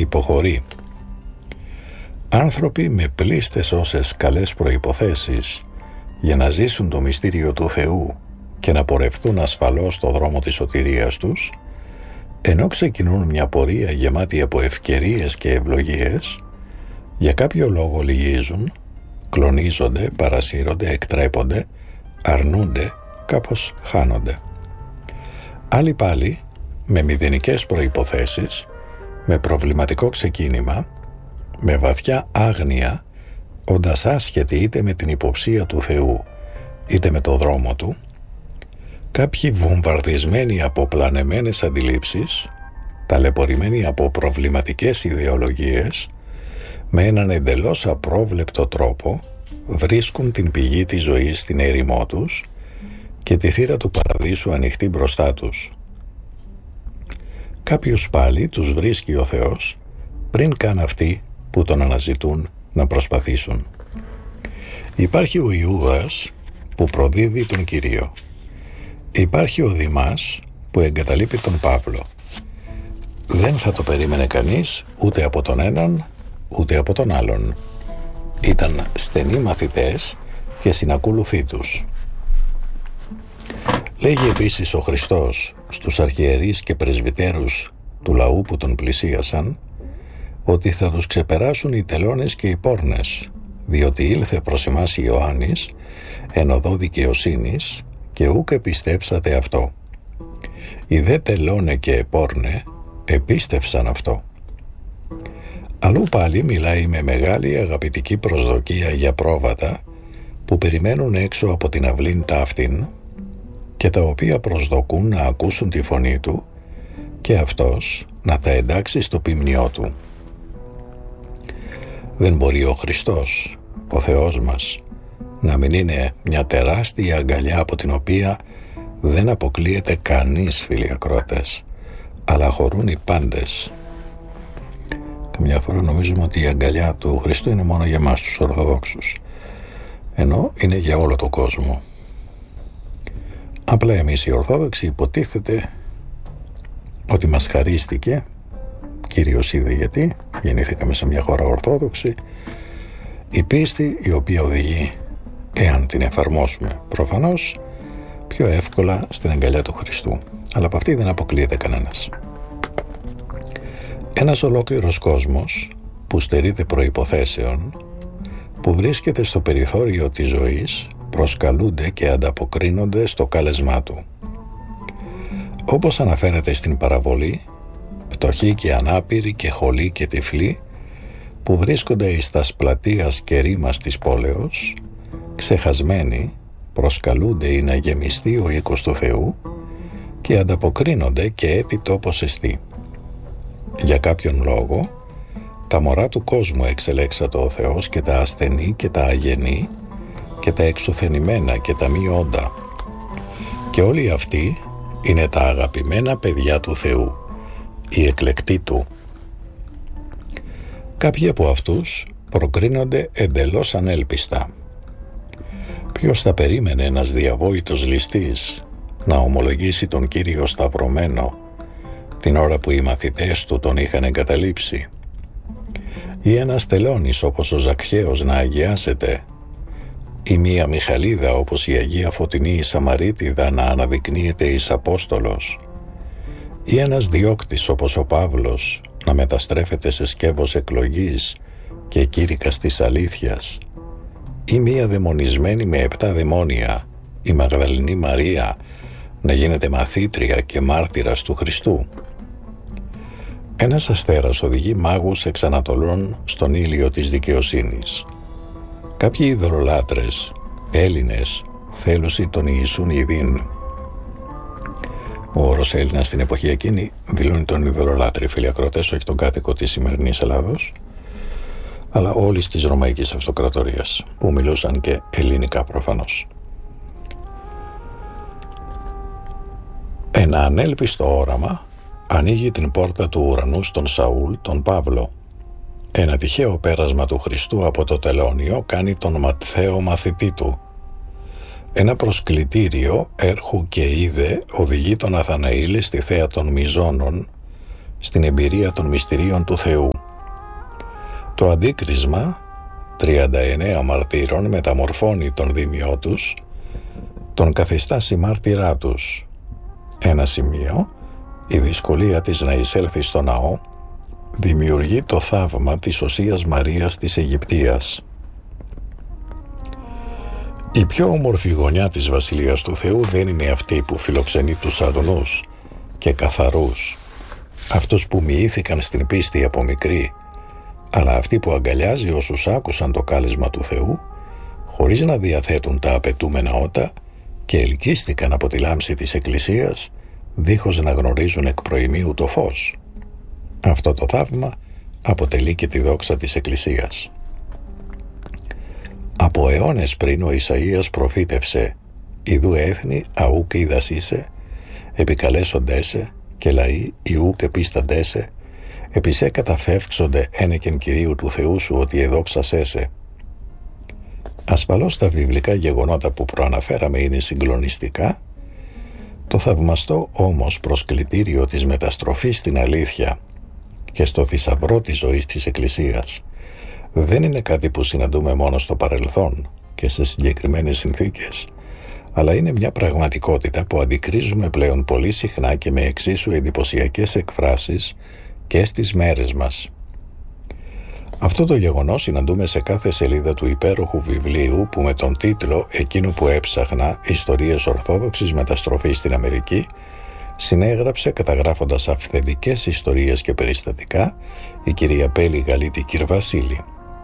υποχωρεί. Άνθρωποι με πλήστες όσες καλές προϋποθέσεις για να ζήσουν το μυστήριο του Θεού και να πορευτούν ασφαλώς στο δρόμο της σωτηρίας τους, ενώ ξεκινούν μια πορεία γεμάτη από ευκαιρίες και ευλογίες, για κάποιο λόγο λυγίζουν, κλονίζονται, παρασύρονται, εκτρέπονται, αρνούνται, κάπως χάνονται. Άλλοι πάλι, με μηδενικές προϋποθέσεις, με προβληματικό ξεκίνημα, με βαθιά άγνοια, όντας άσχετοι είτε με την υποψία του Θεού, είτε με το δρόμο του, κάποιοι βομβαρδισμένοι από πλανεμένες αντιλήψεις, ταλαιπωρημένοι από προβληματικές ιδεολογίες, με έναν εντελώς απρόβλεπτο τρόπο βρίσκουν την πηγή της ζωής στην έρημό τους και τη θύρα του παραδείσου ανοιχτή μπροστά τους. Κάποιους πάλι τους βρίσκει ο Θεός πριν καν αυτοί που τον αναζητούν να προσπαθήσουν. Υπάρχει ο Ιούδας που προδίδει τον Κυρίο. Υπάρχει ο Δημάς που εγκαταλείπει τον Παύλο. Δεν θα το περίμενε κανείς ούτε από τον έναν ούτε από τον άλλον. Ήταν στενοί μαθητές και συνακολουθοί τους. Λέγει επίσης ο Χριστός στους αρχιερείς και πρεσβυτέρους του λαού που τον πλησίασαν ότι θα τους ξεπεράσουν οι τελώνες και οι πόρνες, διότι ήλθε προς εμάς Ιωάννης εν οδό δικαιοσύνης και ούκ επιστεύσατε αυτό. Οι δε τελώνε και επόρνε επίστευσαν αυτό. Αλλού πάλι μιλάει με μεγάλη αγαπητική προσδοκία για πρόβατα που περιμένουν έξω από την αυλήν ταύτην και τα οποία προσδοκούν να ακούσουν τη φωνή του και αυτός να τα εντάξει στο ποιμνιό του. Δεν μπορεί ο Χριστός, ο Θεός μας, να μην είναι μια τεράστια αγκαλιά από την οποία δεν αποκλείεται κανείς, φίλοι ακροατές, αλλά χωρούν οι πάντες. Καμιά φορά νομίζουμε ότι η αγκαλιά του Χριστού είναι μόνο για εμάς τους Ορθοδόξους, ενώ είναι για όλο τον κόσμο. Απλά εμείς οι Ορθόδοξοι υποτίθεται ότι μας χαρίστηκε, κυρίως ήδη γιατί γεννήθηκαμε σε μια χώρα Ορθόδοξη, η πίστη η οποία οδηγεί, εάν την εφαρμόσουμε προφανώς, πιο εύκολα στην αγκαλιά του Χριστού. Αλλά από αυτή δεν αποκλείεται κανένας. Ένας ολόκληρος κόσμος που στερείται προϋποθέσεων, που βρίσκεται στο περιθώριο της ζωής, προσκαλούνται και ανταποκρίνονται στο κάλεσμά του. Όπως αναφέρεται στην παραβολή, πτωχοί και ανάπηροι και χολοί και τυφλοί που βρίσκονται εις τας πλατείας και ρήμας της πόλεως, ξεχασμένοι, προσκαλούνται ή να γεμιστεί ο οίκος του Θεού και ανταποκρίνονται και έτη τόπος εστί. Για κάποιον λόγο, τα μωρά του κόσμου εξελέξατο ο Θεός και τα ασθενή και τα αγενή και τα εξουθενημένα και τα μη όντα. Και όλοι αυτοί είναι τα αγαπημένα παιδιά του Θεού, οι εκλεκτοί του. Κάποιοι από αυτούς προκρίνονται εντελώς ανέλπιστα. Ποιος θα περίμενε ένας διαβόητος ληστής να ομολογήσει τον Κύριο σταυρωμένο την ώρα που οι μαθητές του τον είχαν εγκαταλείψει, ή ένας τελώνης όπως ο Ζακχαίος να αγιάζεται, ή μία Μιχαλίδα όπως η Αγία Φωτεινή η Σαμαρίτιδα να αναδεικνύεται εις Απόστολος, ή ένας διώκτης όπως ο Παύλος να μεταστρέφεται σε σκεύος εκλογής και κήρυκας της αλήθειας, ή μία δαιμονισμένη με 7 δαιμόνια, η Μαγδαληνή Μαρία, να γίνεται μαθήτρια και μάρτυρας του Χριστού. Ένας αστέρας οδηγεί μάγους εξ Ανατολών στον ήλιο της δικαιοσύνης. Κάποιοι ειδωλολάτρες, Έλληνες, θέλουσι τον Ιησούν ειδήν. Ο όρος Έλληνας στην εποχή εκείνη δηλώνει τον ειδωλολάτρη, φίλοι ακροατές, όχι τον κάτοικο της σημερινής Ελλάδος, αλλά όλης της Ρωμαϊκής Αυτοκρατορίας, που μιλούσαν και ελληνικά προφανώς. Ένα ανέλπιστο όραμα ανοίγει την πόρτα του ουρανού στον Σαούλ, τον Παύλο. Ένα τυχαίο πέρασμα του Χριστού από το τελώνιο κάνει τον Ματθαίο μαθητή του. Ένα προσκλητήριο έρχου και είδε οδηγεί τον Αθαναήλ στη θέα των Μιζώνων, στην εμπειρία των μυστηρίων του Θεού. Το αντίκρισμα 39 μαρτύρων μεταμορφώνει τον δήμιό τους, τον καθιστά συμμάρτυρά τους. Ένα σημείο, η δυσκολία της να εισέλθει στο ναό, δημιουργεί το θαύμα της Οσίας Μαρίας της Αιγυπτίας. Η πιο όμορφη γωνιά της Βασιλείας του Θεού δεν είναι αυτή που φιλοξενεί τους αγνούς και καθαρούς, αυτούς που μοιήθηκαν στην πίστη από μικροί, αλλά αυτή που αγκαλιάζει όσους άκουσαν το κάλεσμα του Θεού, χωρίς να διαθέτουν τα απαιτούμενα ότα και ελκύστηκαν από τη λάμψη της Εκκλησίας, δίχως να γνωρίζουν εκ προημίου το φως. Αυτό το θαύμα αποτελεί και τη δόξα της Εκκλησίας. Από αιώνες πριν ο Ισαΐας προφήτευσε «Ιδού έθνη αούκ είδασίσε, επικαλέσοντέσε και λαοί ιούκ επίσταντέσε, επισέ καταφεύξονται ένεκεν Κυρίου του Θεού σου ότι εδόξασέσε». Ασφαλώς τα βιβλικά γεγονότα που προαναφέραμε είναι συγκλονιστικά, το θαυμαστό όμως προσκλητήριο της μεταστροφής στην αλήθεια και στο θησαυρό της ζωής της Εκκλησίας δεν είναι κάτι που συναντούμε μόνο στο παρελθόν και σε συγκεκριμένες συνθήκες, αλλά είναι μια πραγματικότητα που αντικρίζουμε πλέον πολύ συχνά και με εξίσου εντυπωσιακές εκφράσεις και στις μέρες μας. Αυτό το γεγονός συναντούμε σε κάθε σελίδα του υπέροχου βιβλίου που με τον τίτλο «Εκείνου που έψαχνα, ιστορίες ορθόδοξης μεταστροφής στην Αμερική» συνέγραψε, καταγράφοντας αυθεντικές ιστορίες και περιστατικά, η κυρία Πέλη Γαλίτη Κυρβασίλη.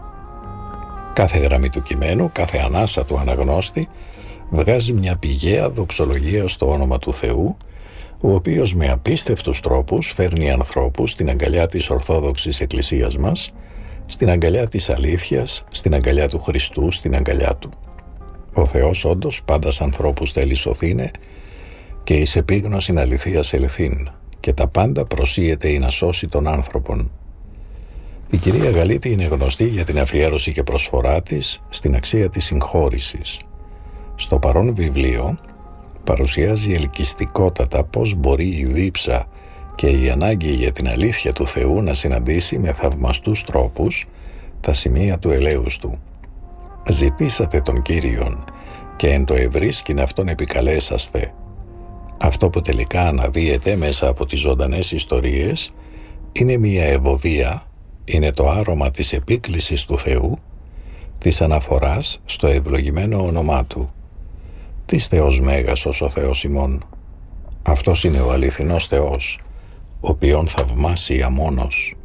Κάθε γραμμή του κειμένου, κάθε ανάσα του αναγνώστη βγάζει μια πηγαία δοξολογία στο όνομα του Θεού, ο οποίος με απίστευτους τρόπους φέρνει ανθρώπους στην αγκαλιά της Ορθόδοξης Εκκλησίας μας, στην αγκαλιά της αλήθειας, στην αγκαλιά του Χριστού, στην αγκαλιά του. Ο Θεός όντως πάντας ανθρώπους θέλει σωθήνε και εις επίγνωσιν αληθείας ελθύν, και τα πάντα προσίεται ή να σώσει τον άνθρωπον. Η κυρία Γαλίτη είναι γνωστή για την αφιέρωση και προσφορά της στην αξία της συγχώρησης. Στο παρόν βιβλίο παρουσιάζει ελκυστικότατα πώς μπορεί η δίψα και η ανάγκη για την αλήθεια του Θεού να συναντήσει με θαυμαστούς τρόπους τα σημεία του ελέους του. «Ζητήσατε τον Κύριον και εν το ευρίσκειν αυτόν επικαλέσαστε». Αυτό που τελικά αναδύεται μέσα από τις ζωντανές ιστορίες είναι μια ευωδία, είναι το άρωμα της επίκλησης του Θεού, της αναφοράς στο ευλογημένο όνομά Του. «Τις Θεός Μέγας ως ο Θεός ημών». Αυτός είναι ο αληθινός Θεός, ο οποίον θαυμάσια μόνος.